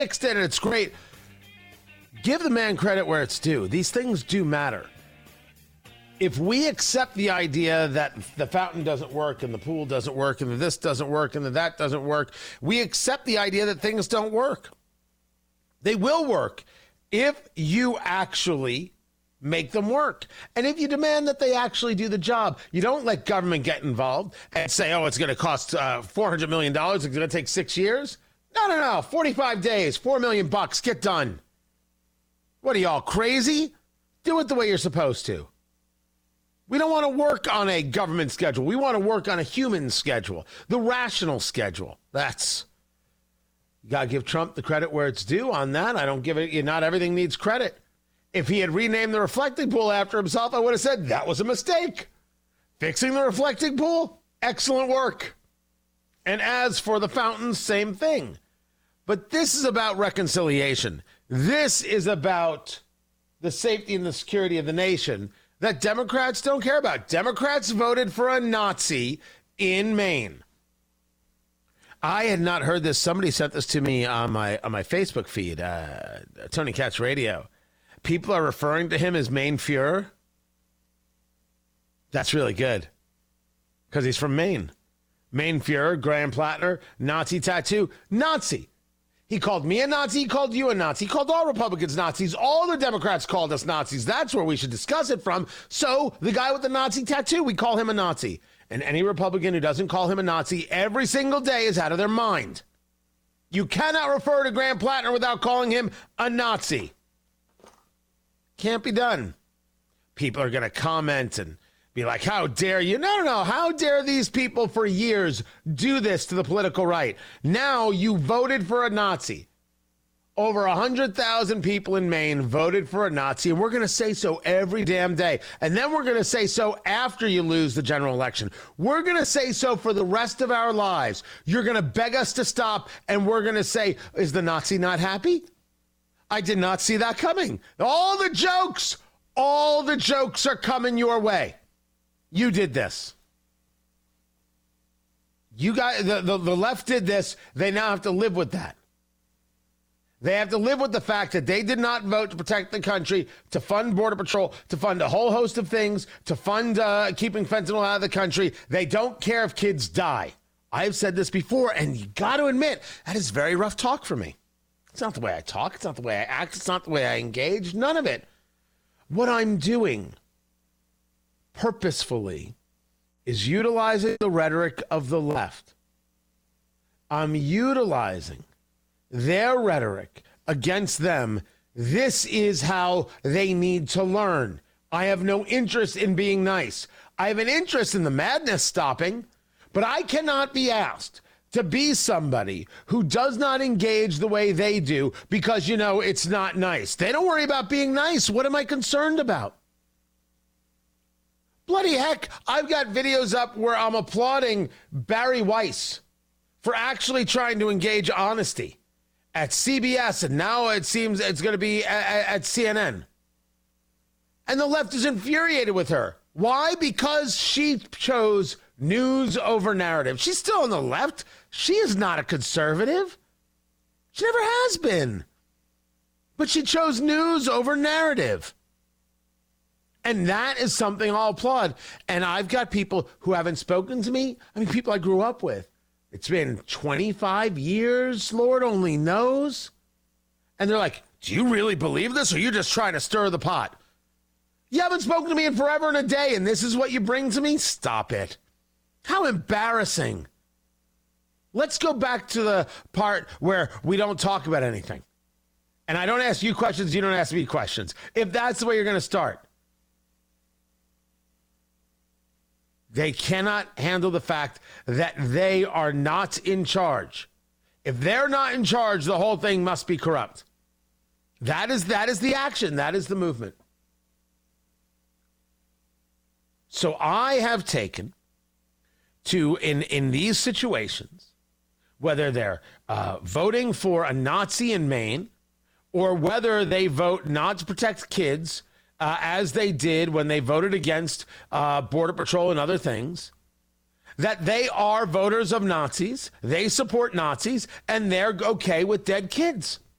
fixed it and it's great. Give the man credit where it's due. These things do matter. If we accept the idea that the fountain doesn't work and the pool doesn't work and this doesn't work and that doesn't work, we accept the idea that things don't work. They will work if you actually make them work. And if you demand that they actually do the job, you don't let government get involved and say, oh, it's going to cost $400 million. It's going to take 6 years. No. 45 days, $4 million, get done. What are y'all, crazy? Do it the way you're supposed to. We don't want to work on a government schedule. We want to work on a human schedule, the rational schedule. You got to give Trump the credit where it's due on that. I don't give it. Not everything needs credit. If he had renamed the reflecting pool after himself, I would have said that was a mistake. Fixing the reflecting pool, excellent work. And as for the fountains, same thing. But this is about reconciliation. This is about the safety and the security of the nation that Democrats don't care about. Democrats voted for a Nazi in Maine. I had not heard this. Somebody sent this to me on my Facebook feed, Tony Katz Radio. People are referring to him as Maine Fuhrer. That's really good because he's from Maine. Maine Fuhrer, Graham Plattner, Nazi tattoo, Nazi. He called me a Nazi. He called you a Nazi. He called all Republicans Nazis. All the Democrats called us Nazis. That's where we should discuss it from. So the guy with the Nazi tattoo, we call him a Nazi. And any Republican who doesn't call him a Nazi every single day is out of their mind. You cannot refer to Graham Plattner without calling him a Nazi. Can't be done. People are going to comment and be like, how dare you? No. How dare these people for years do this to the political right? Now you voted for a Nazi. Over 100,000 people in Maine voted for a Nazi, and we're going to say so every damn day. And then we're going to say so after you lose the general election. We're going to say so for the rest of our lives. You're going to beg us to stop, and we're going to say, is the Nazi not happy? I did not see that coming. All the jokes are coming your way. You did this. You got the left did this. They now have to live with that. They have to live with the fact that they did not vote to protect the country, to fund Border Patrol, to fund a whole host of things, to fund keeping fentanyl out of the country. They don't care if kids die. I've said this before, and you got to admit, that is very rough talk for me. It's not the way I talk. It's not the way I act. It's not the way I engage. None of it. What I'm doing purposefully is utilizing the rhetoric of the left. I'm utilizing their rhetoric against them. This is how they need to learn. I have no interest in being nice. I have an interest in the madness stopping, but I cannot be asked to be somebody who does not engage the way they do because, it's not nice. They don't worry about being nice. What am I concerned about? Bloody heck, I've got videos up where I'm applauding Barry Weiss for actually trying to engage honesty at CBS, and now it seems it's going to be at CNN. And the left is infuriated with her. Why? Because she chose news over narrative. She's still on the left. She is not a conservative. She never has been. But she chose news over narrative. And that is something I'll applaud. And I've got people who haven't spoken to me. People I grew up with. It's been 25 years, Lord only knows. And they're like, do you really believe this, or are you just trying to stir the pot? You haven't spoken to me in forever and a day, and this is what you bring to me? Stop it. How embarrassing. Let's go back to the part where we don't talk about anything. And I don't ask you questions, you don't ask me questions. If that's the way you're going to start. They cannot handle the fact that they are not in charge. If they're not in charge, the whole thing must be corrupt. That is the action. That is the movement. So I have taken to, in these situations, whether they're voting for a Nazi in Maine or whether they vote not to protect kids, as they did when they voted against Border Patrol and other things, that they are voters of Nazis, they support Nazis, and they're okay with dead kids.